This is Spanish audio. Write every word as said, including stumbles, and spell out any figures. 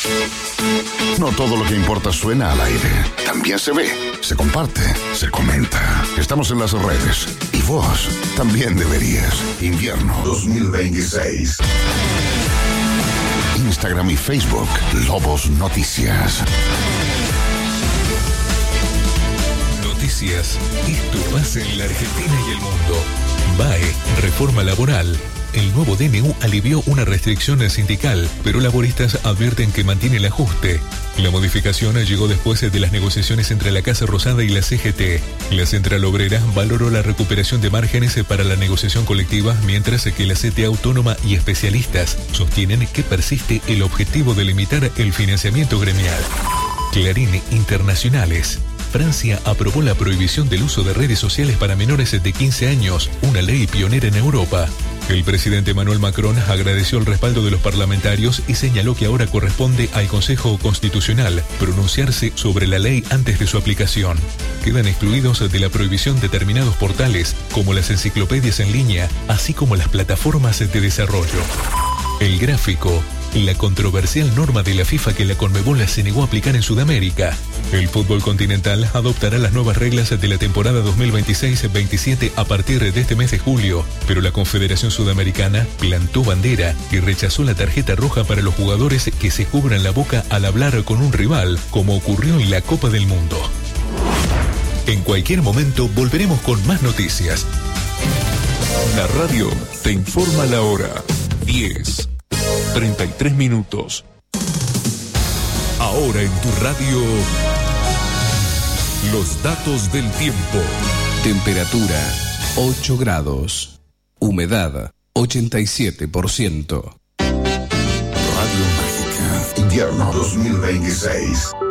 No todo lo que importa suena al aire. También se ve, se comparte, se comenta. Estamos en las redes. Y vos también deberías. Invierno dos mil veintiséis. Instagram y Facebook, Lobos Noticias. Noticias. Esto pasa en la Argentina y el mundo. B A E, reforma laboral. El nuevo D N U alivió una restricción sindical, pero laboristas advierten que mantiene el ajuste. La modificación llegó después de las negociaciones entre la Casa Rosada y la C G T. La Central Obrera valoró la recuperación de márgenes para la negociación colectiva, mientras que la C T A Autónoma y especialistas sostienen que persiste el objetivo de limitar el financiamiento gremial. Clarín Internacionales. Francia aprobó la prohibición del uso de redes sociales para menores de quince años, una ley pionera en Europa. El presidente Emmanuel Macron agradeció el respaldo de los parlamentarios y señaló que ahora corresponde al Consejo Constitucional pronunciarse sobre la ley antes de su aplicación. Quedan excluidos de la prohibición determinados portales, como las enciclopedias en línea, así como las plataformas de desarrollo. El Gráfico. La controversial norma de la FIFA que la Conmebol se negó a aplicar en Sudamérica. El fútbol continental adoptará las nuevas reglas de la temporada dos mil veintiséis veintisiete a partir de este mes de julio, pero la Confederación Sudamericana plantó bandera y rechazó la tarjeta roja para los jugadores que se cubran la boca al hablar con un rival, como ocurrió en la Copa del Mundo. En cualquier momento volveremos con más noticias. La radio te informa la hora. diez. treinta y tres minutos. Ahora en tu radio, los datos del tiempo. Temperatura ocho grados. Humedad ochenta y siete por ciento. Radio Mágica. Invierno dos mil veintiséis.